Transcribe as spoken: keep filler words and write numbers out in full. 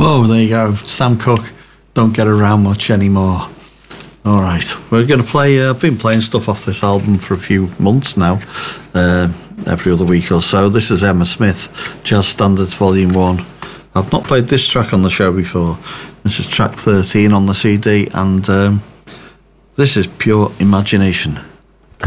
Oh, there you go. Sam Cooke, don't get around much anymore. All right, we're going to play, uh, I've been playing stuff off this album for a few months now, uh, every other week or so. This is Emma Smith, Jazz Standards Volume one. I've not played this track on the show before. This is track thirteen on the C D, and um, this is Pure Imagination.